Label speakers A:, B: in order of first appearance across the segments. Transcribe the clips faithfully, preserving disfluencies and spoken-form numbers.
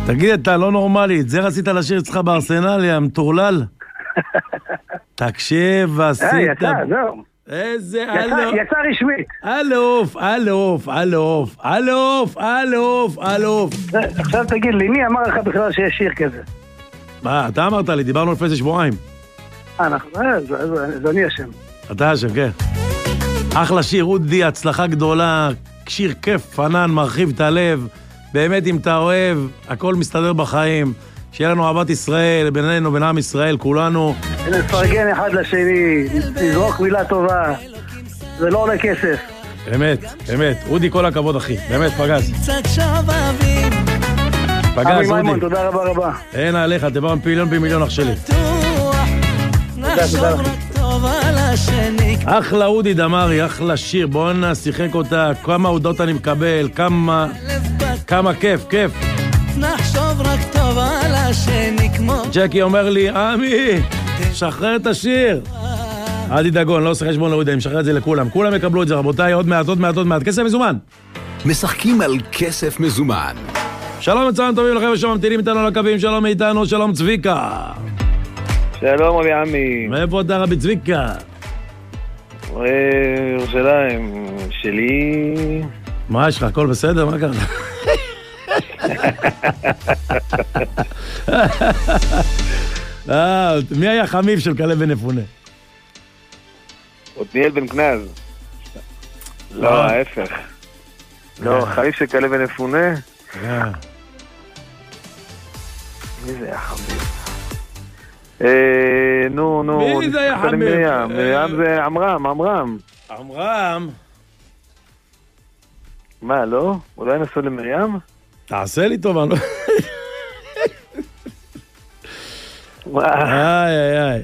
A: תגיד, אתה לא נורמלי, את זה רצית לשיר אצלך בארסנל, יא מטורלל? תקשיב, עשית...
B: יצא, זהו.
A: איזה...
B: יצא רשמית.
A: אלוף, אלוף, אלוף, אלוף, אלוף, אלוף.
B: עכשיו תגיד לי, מי אמר לך בכלל שיש שיר כזה?
A: מה, אתה אמרת לי, דיברנו לפני שבועיים.
B: אה, אנחנו... זה אני אשם.
A: אתה אשם, כן. אחלה שיר, אודי, הצלחה גדולה, שיר כיף, פנן, מרחיב את הלב. באמת, אם אתה אוהב, הכל מסתדר בחיים. שיהיה לנו אהבת ישראל, בינינו, בין עם ישראל, כולנו.
B: נפרגן אחד לשני, נזרוק מילה טובה. זה לא עולה כסף.
A: באמת, באמת. אודי, כל הכבוד, אחי. באמת, פגז. פגז, אודי.
B: מימון, תודה רבה רבה.
A: אין עליך, תבוא מיליון במיליון אח שלי.
B: תודה, תודה.
A: אחלה אודי דמרי, אחלה שיר. בואו נשיחק אותה. כמה הודות אני מקבל, כמה... כמה כיף, כיף. נחשוב רק טוב על השני כמו... ג'קי אומר לי, עמי, שחרר את השיר. אל תדאגו, אני לא עושה חשבון לאודי, אני משחרר את זה לכולם. כולם יקבלו את זה, רבותיי, עוד מעט, עוד מעט, עוד מעט. כסף מזומן.
C: משחקים על כסף מזומן.
A: שלום מצוין טובים לכם שממתינים איתנו על הקווים, שלום איתנו, שלום צביקה.
D: שלום אבי עמי.
A: מאיפה אתה רבי צביקה?
D: ירושלים, שלי...
A: מה יש לך, הכל בסדר? מה קרה? מי היה חמיב של כלב בן אפונה?
D: עתניאל בן כנז. לא, ההפך. לא, חמיב של כלב בן אפונה? מי זה היה חמיב? נו, נו.
A: מי זה היה חמיב?
D: מרים זה עמרם, עמרם.
A: עמרם?
D: מה, לא? אולי נסו למרים?
A: תעשה לי טוב, אני לא... איי, איי, איי.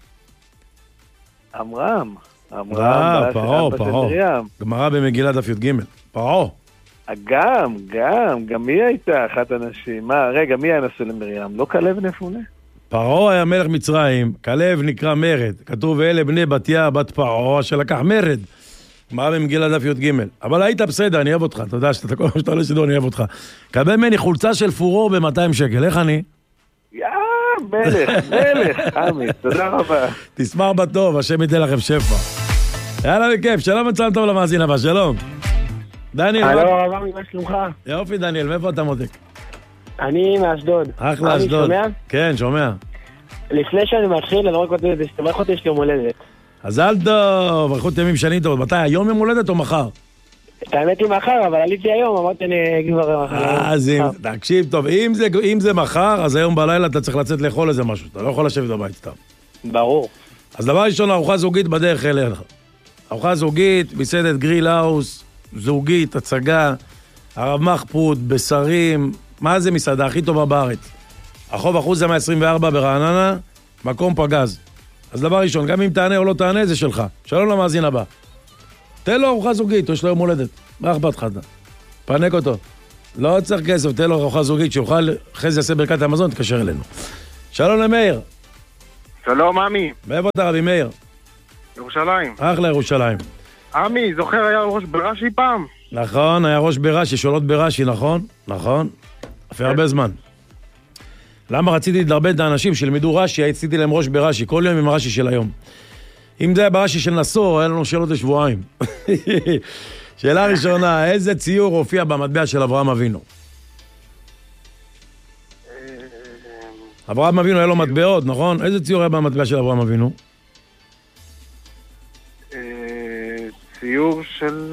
D: עמרם.
A: עמרם, פרעה, פרעה. גמרא במגילת דף י"ג. פרעה.
D: גם, גם, גם מי הייתה אחת הנשים? מה, רגע, מי היה נסו למרים? לא כלב בן אפונה?
A: פרעה היה מלך מצרים, כלב נקרא מרד. כתוב, אלה בני בתיה בת פרעה שלקח מרד. מה במגילת דף י"ג. אבל היית בסדר, אני אוהב אותך. אתה יודע שאתה כל מה שאתה לא שידור, אני אוהב אותך. קבל ממני חולצה של פורור ב-מאתיים שקל. איך אני?
D: יא, מלך, מלך, עמי, תודה רבה.
A: תשמח בטוב, השם ייתן לכם שפע. יאללה בכיף, שלום מצלם טוב למאזין הבא, שלום. דניאל.
E: הלו, רבה, מה שלומך?
A: יופי, דניאל, מאיפה אתה מותק?
E: אני מאשדוד.
A: אחלה, אשדוד.
E: שומע?
A: כן, שומע.
E: לפני שאני מתחיל, אני רק רוצה שתברך אותי, יש לי יום הולדת.
A: אז אל טוב, ברכות ימים שנים טוב. מתי, היום יום הולדת או מחר?
E: האמת היא מחר, אבל עליתי היום, אמרתי אני כבר מחר.
A: אז תקשיב טוב, אם זה מחר, אז היום בלילה אתה צריך לצאת לאכול איזה משהו. אתה לא יכול לשבת בבית סתם.
E: ברור.
A: אז דבר ראשון, ארוחה זוגית בדרך אליך. ארוחה זוגית, מסעדת גריל האוס, זוגית, הצגה, הרב מחפוד, בשרים, מה זה מסעדה הכי טובה בארץ? החוב אחוז זה מאה עשרים וארבע ברעננה, מקום פגז. אז דבר ראשון, גם אם תענה או לא תענה, זה שלך. שלום למאזין הבא. תן לו ארוחה זוגית, יש לו יום הולדת. מה אכפת לך? פנק אותו. לא צריך כסף, תן לו ארוחה זוגית, שיוכל, אחרי זה יעשה ברכת המזון, תקשר אלינו. שלום למאיר.
D: שלום, עמי.
A: מאיפה אתה רבי מאיר?
D: ירושלים.
A: אחלה ירושלים.
D: עמי, זוכר היה ראש ברש"י פעם?
A: נכון, היה ראש ברש"י, שולות ברש"י, נכון? נכון. אחרי הרבה זמן. למה רציתי לדרבן את האנשים שלמדו רש"י, הייתי להם ראש ברש"י, כל יום עם הרש"י של היום. אם זה היה ברש"י של נסור, היה לנו שאלות לשבועיים. שאלה ראשונה, איזה ציור הופיע במטבע של אברהם אבינו? אברהם אבינו היה לו מטבעות, נכון? איזה ציור היה במטבע של אברהם אבינו?
D: ציור של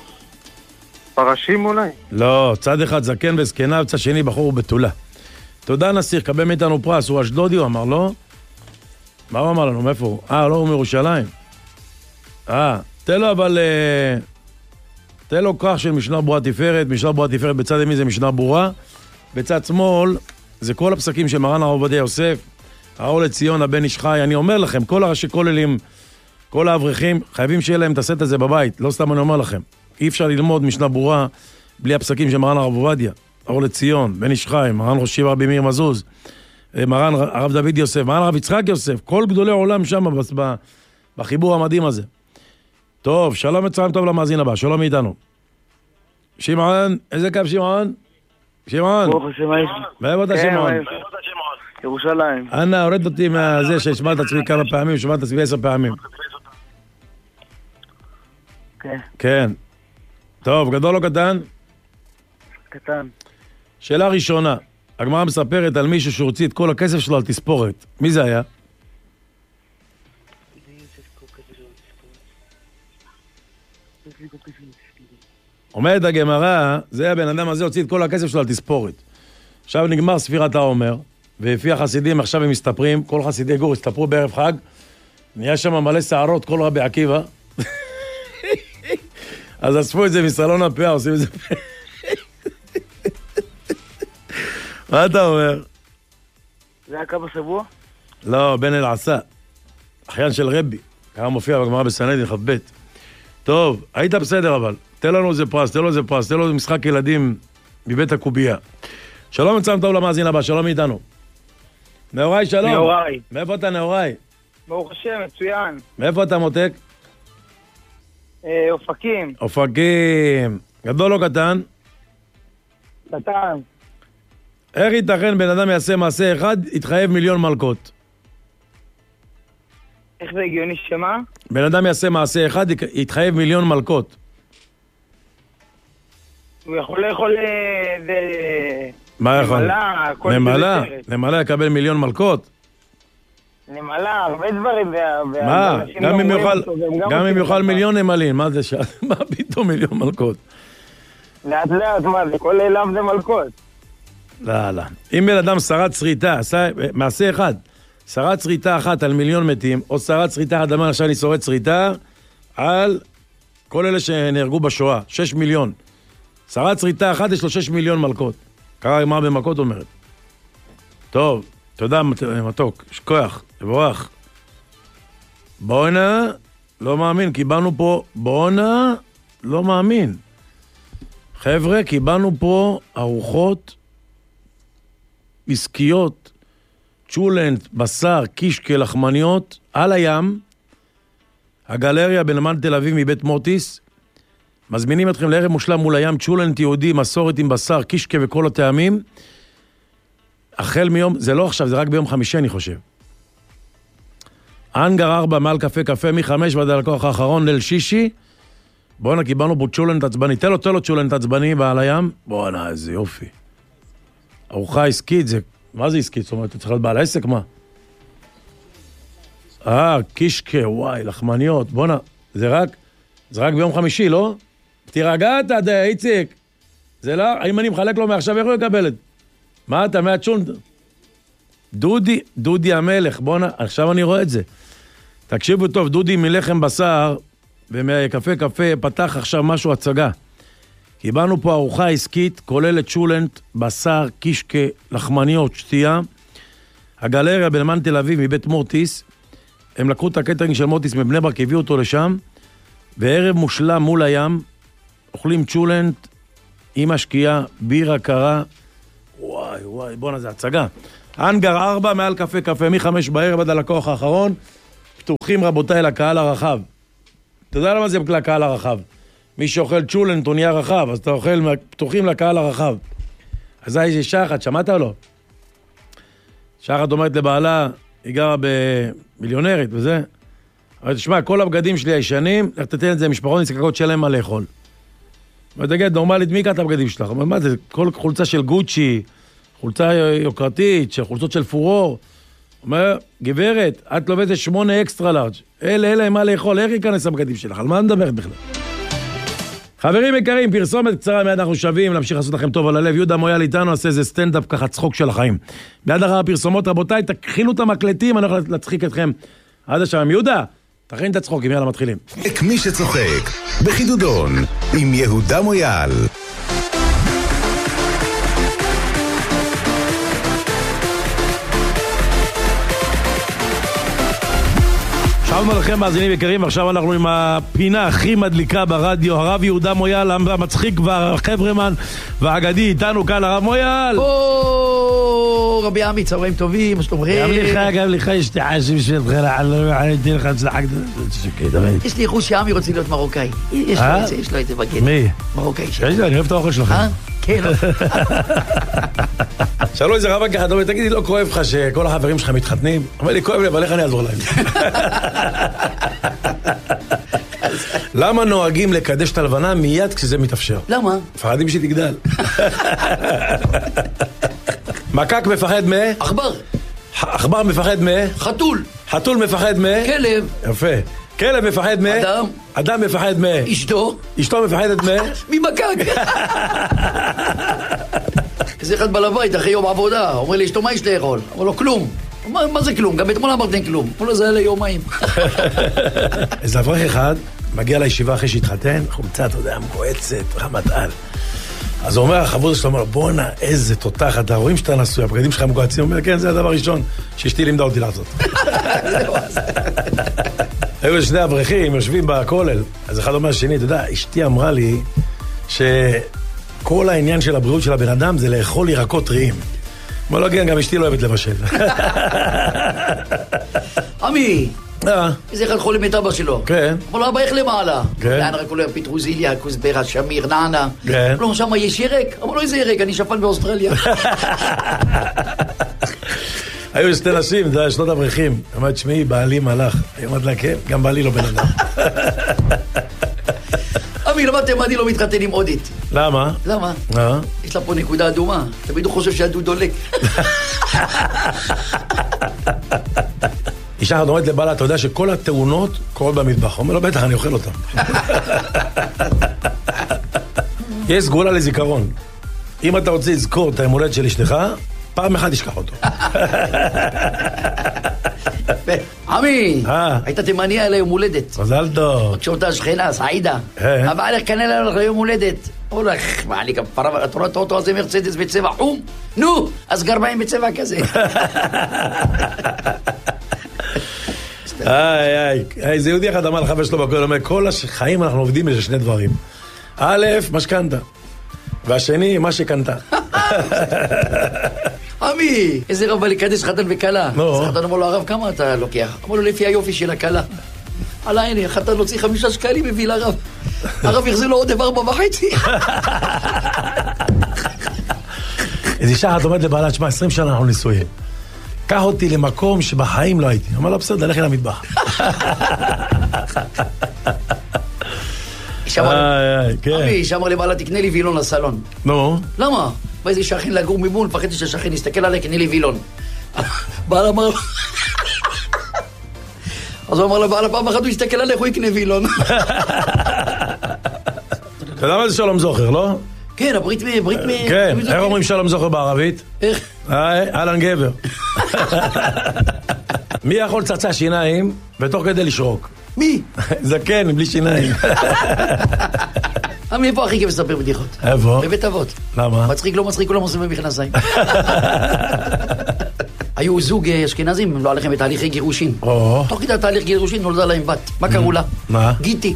D: פרשים אולי?
A: לא, צד אחד זקן וזקנה, וצד שני בחור ובתולה. תודה נסיך, קבל מאיתנו פרס, הוא אשדודי, הוא אמר, לא? מה הוא אמר לנו, מאיפה הוא? אה, לא, הוא מירושלים. אה, תן לו אבל, תן לו כך של משנה ברורה תפארת, משנה ברורה תפארת בצד ימין זה משנה ברורה, בצד שמאל זה כל הפסקים של מרן הרב עובדיה יוסף, האור לציון, הבן איש חי, אני אומר לכם, כל הראשי כוללים, כל האברכים, חייבים שיהיה להם את הסט הזה בבית, לא סתם אני אומר לכם. אי אפשר ללמוד משנה ברורה בלי הפסקים של מרן הרב עובדיה. אור לציון, בן איש חי, מרן ראש ישיבה רבי מאיר מזוז, מרן הרב דוד יוסף, מרן הרב יצחק יוסף, כל גדולי העולם שם בחיבור המדהים הזה. טוב, שלום מצרים טוב למאזין הבא, שלום מאיתנו. שמעון, איזה קו שמעון? שמעון.
B: ברוך השם, מה יש לי?
A: מאיפה אתה
B: כן,
A: שמעון?
B: מה יש לי? ירושלים.
A: אנא, הורד אותי מהזה שהשמע את עצמי כמה פעמים, שמע את עצמי עשר פעמים.
B: כן,
A: כן. טוב, גדול או קטן?
B: קטן.
A: שאלה ראשונה. הגמרא מספרת על מישהו שהוציא את כל הכסף שלו על תספורת. מי זה היה? אומרת הגמרא, זה הבן אדם הזה הוציא את כל הכסף שלו על תספורת. עכשיו נגמר ספירת העומר, ולפי החסידים עכשיו הם מסתפרים, כל חסידי גור הסתפרו בערב חג, נהיה שם מלא שערות, כל רבי עקיבא. אז אספו את זה מסלון הפאה, עושים את זה פה. מה אתה אומר?
B: זה היה כמה שבוע?
A: לא, בן אל-עשה, אחיין של רבי, כמה מופיע בגמרא בסנהדרין כ"ב. טוב, היית בסדר אבל, תן לנו איזה פרס, תן לו איזה פרס, תן לו איזה משחק ילדים מבית הקובייה. שלום וצלם טוב למאזין הבא, שלום איתנו. נאורי, שלום.
B: נאורי.
A: מאיפה אתה נאורי?
B: ברוך השם, מצוין.
A: מאיפה אתה מותק?
B: אה, אופקים.
A: אופקים. גדול או קטן?
B: קטן.
A: איך ייתכן בן אדם יעשה מעשה אחד, יתחייב מיליון מלכות?
B: איך זה הגיוני שמה?
A: בן אדם יעשה מעשה אחד, יתחייב מיליון מלכות.
B: הוא יכול לאכול
A: מה יכול?
B: נמלה, כל
A: נמלה? נמלה יקבל מיליון מלכות?
B: נמלה, הרבה דברים.
A: מה? גם אם יאכל, גם אם יאכל מיליון נמלים, מה זה שאלה? מה פתאום מיליון מלכות?
B: לאט לאט, מה זה? כל אליו זה מלכות.
A: לא, לא. אם בן אדם שרד שריטה, עשה מעשה אחד, שרד שריטה אחת על מיליון מתים, או שרד שריטה אחת, אמר עכשיו אני שורד שריטה, על כל אלה שנהרגו בשואה, שש מיליון. שרד שריטה אחת, יש לו שש מיליון מלכות. קרא מה במכות אומרת. טוב, תודה מתוק, יש כוח, תבורך. בואנה, לא מאמין, קיבלנו פה, בואנה, לא מאמין. חבר'ה, קיבלנו פה ארוחות עסקיות, צ'ולנט, בשר, קישקה, לחמניות, על הים, הגלריה בנמל תל אביב מבית מוטיס, מזמינים אתכם לערב מושלם מול הים, צ'ולנט יהודי, מסורת עם בשר, קישקה וכל הטעמים, החל מיום, זה לא עכשיו, זה רק ביום חמישי אני חושב. אנגר ארבע מעל קפה קפה, מחמש ועד הלקוח האחרון, ליל שישי, בואנה, קיבלנו פה צ'ולנט עצבני, תן לו, תן לו צ'ולנט עצבני בעל הים, בואנה, איזה יופי. ארוחה עסקית, זה, מה זה עסקית? זאת אומרת, אתה צריך להיות בעל עסק, מה? אה, קישקה, וואי, לחמניות, בואנה, זה רק, זה רק ביום חמישי, לא? תירגע אתה, די, איציק. זה לא, אם אני מחלק לו מעכשיו, איך הוא יקבל את? מה אתה, מהצ'ולנט? דודי, דודי המלך, בואנה, עכשיו אני רואה את זה. תקשיבו טוב, דודי מלחם בשר, ומקפה קפה, פתח עכשיו משהו הצגה. קיבלנו פה ארוחה עסקית, כוללת צ'ולנט, בשר, קישקה, לחמניות, שתייה. הגלריה בנמל תל אביב מבית מוטיס, הם לקחו את הקטרינג של מוטיס מבני ברק, הביאו אותו לשם, וערב מושלם מול הים, אוכלים צ'ולנט, עם השקיעה, בירה קרה, וואי וואי, בואנה זה הצגה. אנגר ארבע מעל קפה קפה, מחמש בערב עד הלקוח האחרון, פתוחים רבותיי לקהל הרחב. אתה יודע למה זה לקהל הרחב? מי שאוכל צ'ולנט הוא נהיה רחב, אז אתה אוכל פתוחים לקהל הרחב. אז זה איזה שחת, שמעת או לא? שחת אומרת לבעלה, היא גרה במיליונרית וזה. אבל תשמע, כל הבגדים שלי הישנים, איך תתן את זה משפחות נזקקות שלהם מה לאכול. ותגיד, נורמלית, מי יקע את הבגדים שלך? אבל מה זה, כל חולצה של גוצ'י, חולצה יוקרתית, של חולצות של פורור. אומר, גברת, את לובשת שמונה אקסטרה לארג'. אלה, אלה, הם מה לאכול, איך ייכנס הבגדים שלך? על מה נדברת בכלל? חברים יקרים, פרסומת קצרה, מיד אנחנו שווים, להמשיך לעשות לכם טוב על הלב. יהודה מויאל איתנו, עושה איזה סטנדאפ ככה צחוק של החיים. מיד אחר הפרסומות, רבותיי, תכינו את המקלטים, אני הולך להצחיק אתכם. עד השם, יהודה, תכין את הצחוקים, יאללה, מתחילים.
C: מי שצוחק, בחידודון, עם יהודה מויאל.
A: שלום לכם מאזינים יקרים, עכשיו אנחנו עם הפינה הכי מדליקה ברדיו, הרב יהודה מויאל, המצחיק והחברמן והאגדי, איתנו כאן הרב מויאל.
F: או רבי עמי, צהריים טובים, מה שלומכם?
A: גם לך, גם לך, יש לי חשב שלך, אני אתן לך הצלחה.
F: יש לי חוש שעמי רוצה להיות מרוקאי. יש לו את זה בגן.
A: מי?
F: מרוקאי.
A: יש לי, אני אוהב את האוכל שלכם.
F: כן.
A: שאלו איזה רב ככה, אומר, תגידי, לא כואב לך שכל החברים שלך מתחתנים? אומר לי, כואב לי, אבל איך אני אעזור להם? למה נוהגים לקדש את הלבנה מיד כשזה מתאפשר?
F: למה?
A: מפחדים שתגדל. מקק מפחד מה?
F: עכבר.
A: עכבר מפחד מה?
F: חתול.
A: חתול מפחד מה?
F: כלב.
A: יפה. כלב מפחד מה?
F: אדם.
A: אדם מפחד מה?
F: אשתו.
A: אשתו מפחדת מה?
F: ממקק. איזה אחד בא לבית אחרי יום עבודה, אומר לי, אשתו, מה יש לאכול? אמר לו, כלום. מה, מה זה כלום? גם אתמול אמרתם כלום. אמר לו, זה היה ליומיים.
A: איזה אברך אחד מגיע לישיבה אחרי שהתחתן, חולצה, אתה יודע, מגועצת, רמת על. אז הוא אומר, החבוד שלו, אומר לו, בואנה, איזה תותח, אתה רואים שאתה נשוי, הבגדים שלך מגועצים? הוא אומר, כן, זה הדבר הראשון שאשתי לימדה אותי לעשות. היו שני אברכים, יושבים בכולל, אז אחד אומר שני, אתה יודע, אשתי אמרה לי שכל העניין של הבריאות של הבן אדם זה לאכול ירקות טריים. אומר לו, כן, גם אשתי לא אוהבת לבשל.
F: עמי,
A: אה,
F: איזה אחד חולם את אבא שלו.
A: כן.
F: אמר לו, אבא, איך למעלה?
A: כן.
F: לאן רק עולה פטרוזיליה, כוסברה, שמיר, נענה.
A: כן.
F: אמר לו, שם יש ירק? אמר לו, איזה ירק? אני שפן באוסטרליה.
A: היו שתי נשים, אתה יודע, שנות אברכים. אמרת, שמי, בעלי מלאך. היא אמרת לה, כן, גם בעלי לא בן אדם.
F: עמי, למדתם מה אני לא מתחתן עם אודית.
A: למה?
F: למה?
A: אה?
F: יש לה פה נקודה אדומה. תמיד הוא חושב שהדוד דולק.
A: אישה אחת אומרת לבעלה, אתה יודע שכל התאונות קורות במטבח. הוא אומר לו, בטח, אני אוכל אותם. יש סגולה לזיכרון. אם אתה רוצה לזכור את הימולדת של אשתך, פעם אחת תשכח אותו.
F: עמי,
A: אה.
F: הייתה תימניה על היום הולדת.
A: מזל טוב.
F: כשאותה שכנה, סעידה.
A: אה.
F: הבעל איך קנה לה ליום הולדת. הוא הולך, מה, אני כפרה, את רואה את האוטו הזה מרצדס בצבע חום? נו, אז גרביים בצבע כזה.
A: איי, איי, איזה יהודי אחד אמר לחבר שלו בכל, אומר, כל החיים אנחנו עובדים בשביל שני דברים. א', משכנתה, והשני, מה שקנתה.
F: עמי, איזה רב בא לקדש חתן וכלה.
A: נו.
F: אז חתן אמר לו, הרב, כמה אתה לוקח? אמר לו, לפי היופי של הכלה. עלה, הנה, החתן הוציא חמישה שקלים, הביא לרב. הרב יחזיר לו עוד ארבע וחצי.
A: איזה אישה אחת אומרת לבעלה, תשמע, עשרים שנה אנחנו נשואים. קח אותי למקום שבחיים לא הייתי. אמר לו, בסדר, לכי למטבח.
F: אבי, שאמר לבעלה, תקנה לי וילון לסלון.
A: נו.
F: למה? באיזה שכן לגור ממול, פחדתי שהשכן יסתכל עליי, קנה לי וילון. בעל אמר לו... אז הוא אמר לבעלה, פעם אחת הוא יסתכל עליך, הוא יקנה וילון.
A: אתה יודע מה זה שלום זוכר, לא?
F: כן, הברית מ... ברית מ...
A: כן, איך אומרים שלום זוכר בערבית?
F: איך?
A: היי, אהלן גבר. מי יכול צצה שיניים ותוך כדי לשרוק?
F: מי?
A: זקן, בלי שיניים.
F: עמי, איפה הכי כיף לספר בדיחות?
A: איפה?
F: בבית אבות.
A: למה?
F: מצחיק, לא מצחיק, כולם עושים במכנסיים. היו זוג אשכנזים, הם לא עליכם בתהליכי גירושין.
A: או.
F: תוך כדי תהליך גירושין נולדה להם בת. מה קראו לה?
A: מה?
F: גיטי.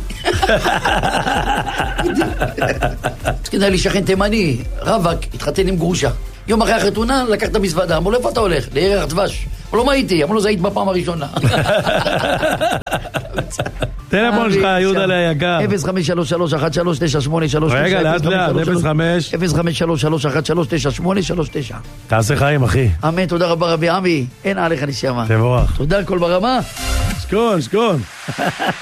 F: אז כדאי לי שכן תימני, רווק, התחתן עם גרושה. יום אחרי החתונה לקח את המזוודה, אמרו לו, איפה אתה הולך? לירח דבש. אמרו לו, מה איתי? אמרו לו, זה היית בפעם הראשונה.
A: טלפון שלך, יהודה ליקר.
F: אפס חמש שלוש שלוש אחת שלוש תשע שמונה שלוש תשע.
A: רגע, לאט לאט, אפס חמש.
F: אפס חמש שלוש שלוש אחת שלוש תשע שמונה שלוש תשע.
A: תעשה חיים, אחי.
F: אמן, תודה רבה רבי עמי. אין עליך נשמה.
A: תבורך.
F: תודה, כל ברמה.
A: שקון, שקון.